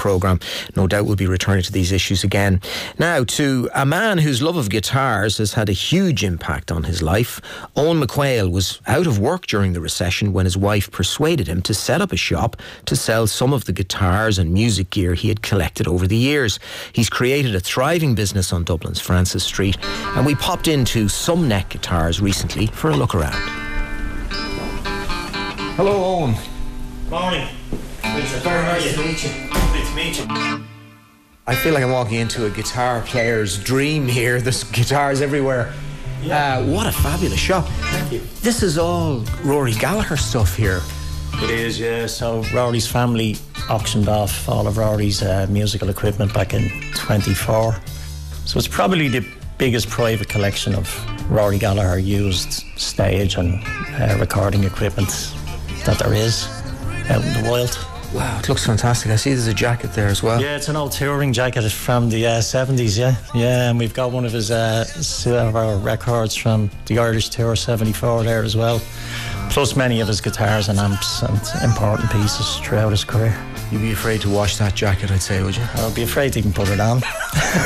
programme. No doubt we'll be returning to these issues again. Now, to a man whose love of guitars has had a huge impact on his life. Owen McQuail was out of work during the recession when his wife persuaded him to set up a shop to sell some of the guitars and music gear he had collected over the years. He's created a thriving business on Dublin's Francis Street, and we popped into Some Neck Guitars recently for a look around. Hello, Owen. Morning. Very nice to meet you. Lovely to meet you. I feel like I'm walking into a guitar player's dream here. There's guitars everywhere. Yeah. What a fabulous shop. Thank you. This is all Rory Gallagher stuff here. It is, yeah. So Rory's family auctioned off all of Rory's musical equipment back in 24. So it's probably the biggest private collection of Rory Gallagher used stage and recording equipment that there is out in the wild. Wow, it looks fantastic. I see there's a jacket there as well. Yeah, it's an old touring jacket from the 70s, yeah. Yeah, and we've got one of his silver records from the Irish Tour 74 there as well. Plus many of his guitars and amps and important pieces throughout his career. You'd be afraid to wash that jacket, I'd say, would you? I'd be afraid to even put it on.